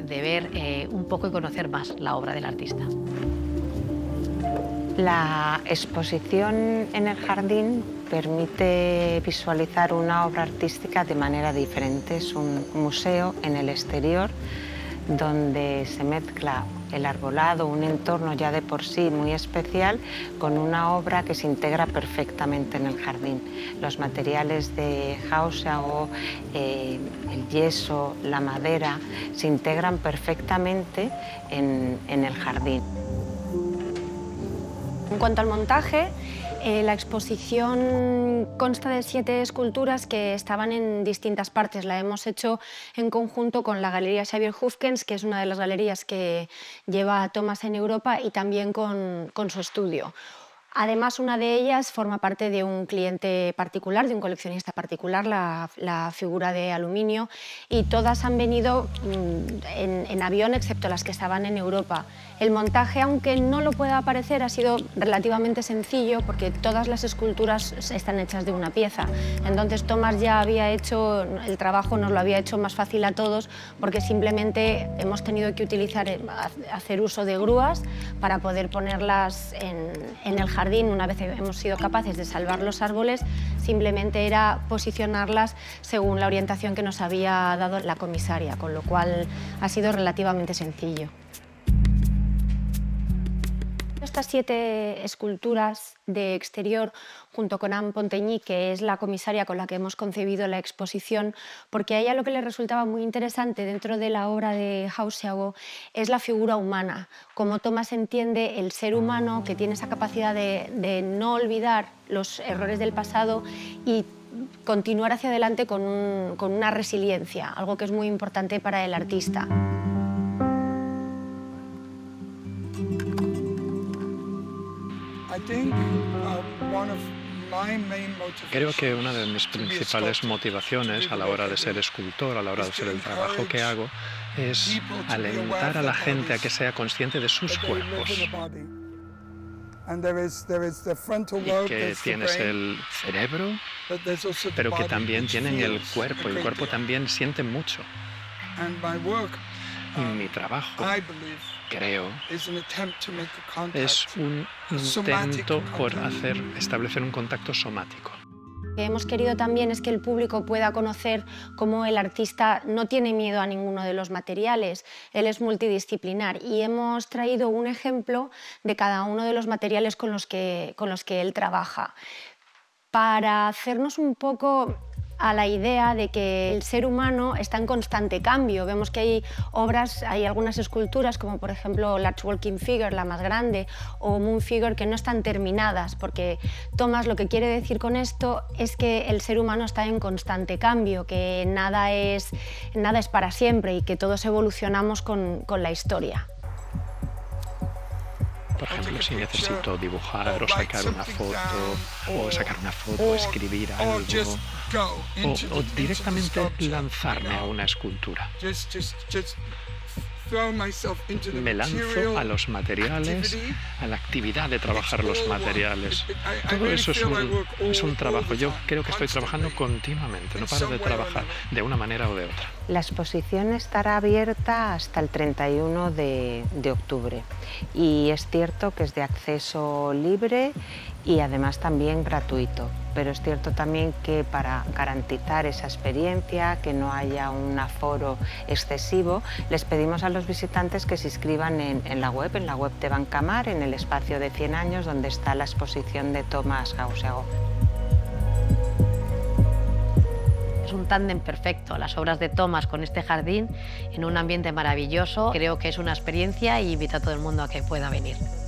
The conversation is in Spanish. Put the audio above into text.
de ver un poco y conocer más la obra del artista. La exposición en el jardín permite visualizar una obra artística de manera diferente. Es un museo en el exterior donde se mezcla el arbolado, un entorno ya de por sí muy especial, con una obra que se integra perfectamente en el jardín. Los materiales de Haussego, el yeso, la madera, se integran perfectamente en el jardín. En cuanto al montaje, la exposición consta de 7 esculturas que estaban en distintas partes. La hemos hecho en conjunto con la Galería Xavier Hufkens, que es una de las galerías que lleva a Thomas en Europa, y también con su estudio. Además, una de ellas forma parte de un cliente particular, de un coleccionista particular, la figura de aluminio, y todas han venido en avión, excepto las que estaban en Europa. El montaje, aunque no lo pueda parecer, ha sido relativamente sencillo porque todas las esculturas están hechas de una pieza. Entonces Thomas ya había hecho el trabajo, nos lo había hecho más fácil a todos, porque simplemente hemos tenido que hacer uso de grúas para poder ponerlas en el jardín. Una vez hemos sido capaces de salvar los árboles, simplemente era posicionarlas según la orientación que nos había dado la comisaria, con lo cual ha sido relativamente sencillo. Estas 7 esculturas de exterior, junto con Anne Pontegny, que es la comisaria con la que hemos concebido la exposición, porque a ella lo que le resultaba muy interesante dentro de la obra de Haussego es la figura humana, cómo Thomas entiende el ser humano, que tiene esa capacidad de no olvidar los errores del pasado y continuar hacia adelante con una resiliencia, algo que es muy importante para el artista. Creo que una de mis principales motivaciones a la hora de ser escultor, a la hora de hacer el trabajo que hago, es alentar a la gente a que sea consciente de sus cuerpos. Y que tienes el cerebro, pero que también tienen el cuerpo. El cuerpo también siente mucho. Y mi trabajo, creo, es un intento por establecer un contacto somático. Lo que hemos querido también es que el público pueda conocer cómo el artista no tiene miedo a ninguno de los materiales, él es multidisciplinar, y hemos traído un ejemplo de cada uno de los materiales con los que él trabaja, para hacernos un poco a la idea de que el ser humano está en constante cambio. Vemos que hay obras, hay algunas esculturas, como por ejemplo Large Walking Figure, la más grande, o Moon Figure, que no están terminadas, porque Thomas lo que quiere decir con esto es que el ser humano está en constante cambio, que nada es para siempre y que todos evolucionamos con la historia. Por ejemplo, si necesito dibujar o sacar una foto, o escribir algo, o directamente lanzarme a una escultura. Me lanzo a los materiales, a la actividad de trabajar los materiales. Todo eso es un trabajo. Yo creo que estoy trabajando continuamente, no paro de trabajar de una manera o de otra. La exposición estará abierta hasta el 31 de octubre y es cierto que es de acceso libre y además también gratuito, pero es cierto también que para garantizar esa experiencia, que no haya un aforo excesivo, les pedimos a los visitantes que se inscriban en la web de Bancamar, en el espacio de 100 años donde está la exposición de Thomas Haussego. Es un tándem perfecto, las obras de Thomas con este jardín en un ambiente maravilloso. Creo que es una experiencia y invito a todo el mundo a que pueda venir.